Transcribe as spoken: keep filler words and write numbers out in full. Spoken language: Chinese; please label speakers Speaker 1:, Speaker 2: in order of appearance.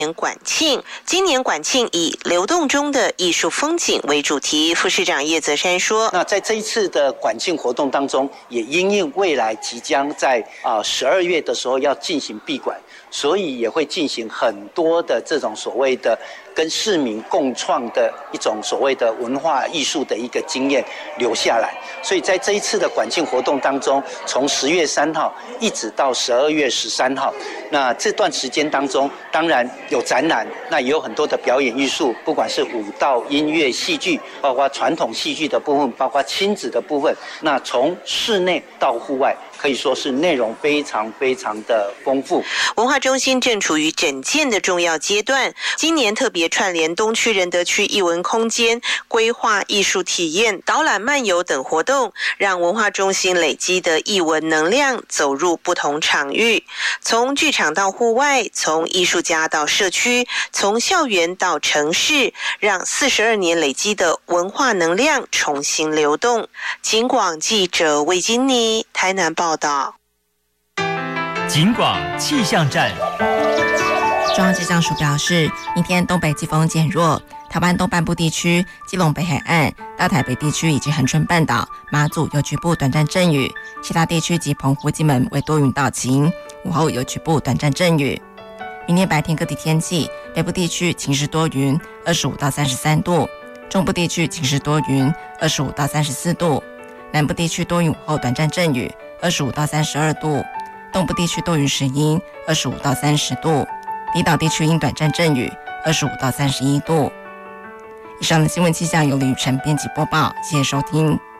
Speaker 1: 馆庆，今年馆庆以流动中的艺术风景为主题。副市长叶泽山说，
Speaker 2: 那在这一次的馆庆活动当中，也因应未来即将在啊十二月的时候要进行闭馆，所以也会进行很多的这种所谓的跟市民共创的一种所谓的文化艺术的一个经验留下来。所以在这一次的馆庆活动当中，从十月三号一直到十二月十三号，那这段时间当中，当然有展览，那也有很多的表演艺术，不管是舞蹈、音乐、戏剧，包括传统戏剧的部分，包括亲子的部分，那从室内到户外，可以说是内容非常非常的丰富。
Speaker 1: 文化中心正处于整建的重要阶段，今年特别串联东区仁德区艺文空间，规划艺术体验、导览漫游等活动，让文化中心累积的艺文能量走入不同场域，从剧场到户外，从艺术家到社区，从校园到城市，让四十二年累积的文化能量重新流动。警广记者魏金妮台南报道。
Speaker 3: 警广气象站。
Speaker 4: 中央气象署表示，明天东北季风减弱，台湾东半部地区、基隆北海岸、大台北地区以及恒春半岛、马祖有局部短暂阵雨，其他地区及澎湖、金门为多云到晴，午后有局部短暂阵雨。明天白天各地天气，北部地区晴时多云，二十五到三十三度；中部地区晴时多云，二十五到三十四度；南部地区多云午后短暂阵雨，二十五到三十二度；东部地区多云时阴，二十五到三十度；离岛地区因短暂阵雨，二十五到三十一度。以上的新闻气象由李雨辰编辑播报，谢谢收听。